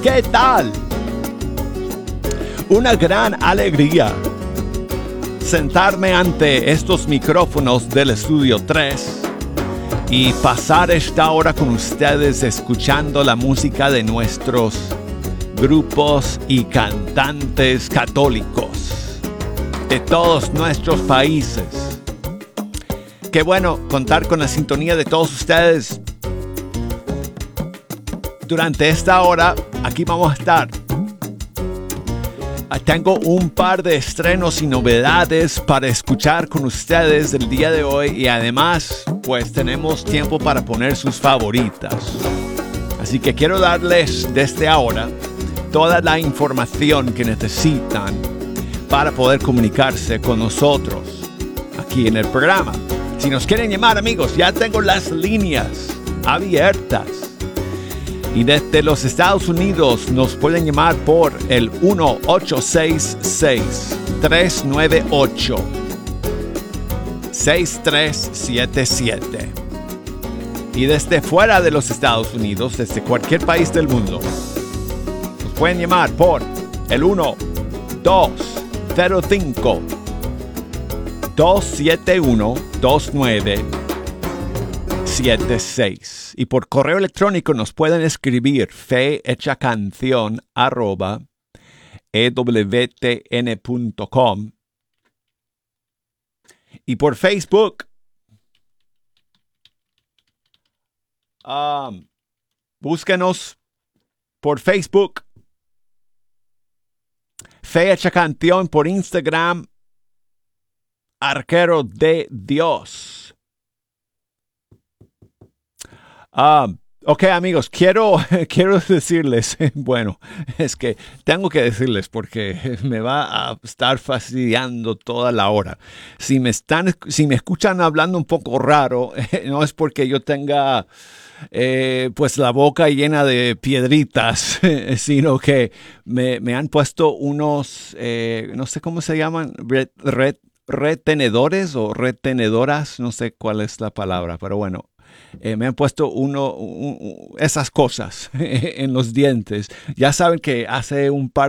¿Qué tal? Una gran alegría sentarme ante estos micrófonos del Estudio 3 y pasar esta hora con ustedes escuchando la música de nuestros grupos y cantantes católicos de todos nuestros países. Qué bueno contar con la sintonía de todos ustedes. Durante esta hora, aquí vamos a estar. Tengo un par de estrenos y novedades para escuchar con ustedes el día de hoy y además, pues tenemos tiempo para poner sus favoritas. Así que quiero darles desde ahora toda la información que necesitan para poder comunicarse con nosotros aquí en el programa. Si nos quieren llamar, amigos, ya tengo las líneas abiertas. Y desde los Estados Unidos nos pueden llamar por el 1-866-398-6377. Y desde fuera de los Estados Unidos, desde cualquier país del mundo, nos pueden llamar por el 1-205-271-2976. Y por correo electrónico nos pueden escribir fehechacanción@ewtn.com. Y por Facebook, búsquenos por Facebook, Fe Hecha Canción, por Instagram, Arquero de Dios. Ok, amigos, quiero decirles, bueno, es que tengo que decirles porque me va a estar fastidiando toda la hora. Si me escuchan hablando un poco raro, no es porque yo tenga pues la boca llena de piedritas, sino que me han puesto unos, no sé cómo se llaman, retenedores o retenedoras, no sé cuál es la palabra, pero bueno. Me han puesto esas cosas en los dientes. Ya saben que hace un par